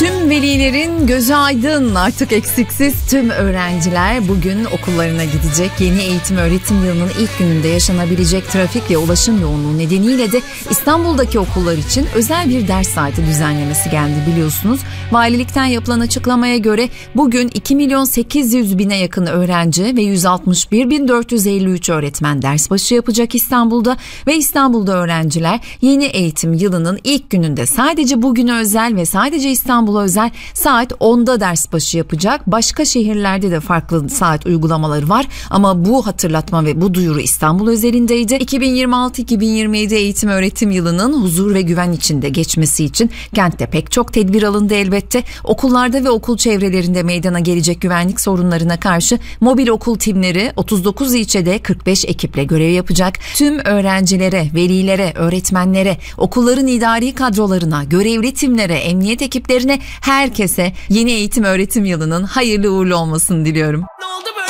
Tüm velilerin gözü aydın, artık eksiksiz tüm öğrenciler bugün okullarına gidecek. Yeni eğitim öğretim yılının ilk gününde yaşanabilecek trafik ve ulaşım yoğunluğu nedeniyle de İstanbul'daki okullar için özel bir ders saati düzenlemesi geldi biliyorsunuz. Valilikten yapılan açıklamaya göre bugün 2.800.000'e yakın öğrenci ve 161.453 öğretmen ders başı yapacak İstanbul'da ve İstanbul'da öğrenciler yeni eğitim yılının ilk gününde sadece bugüne özel ve sadece İstanbul'a özel saat 10'da ders başı yapacak. Başka şehirlerde de farklı saat uygulamaları var ama bu hatırlatma ve bu duyuru İstanbul özelindeydi. 2026-2027 eğitim öğretim yılının huzur ve güven içinde geçmesi için kentte pek çok tedbir alındı elbette. Okullarda ve okul çevrelerinde meydana gelecek güvenlik sorunlarına karşı mobil okul timleri 39 ilçede 45 ekiple görev yapacak. Tüm öğrencilere, velilere, öğretmenlere, okulların idari kadrolarına, görevli timlere, emniyet ekiplerine, herkese yeni eğitim öğretim yılının hayırlı uğurlu olmasını diliyorum.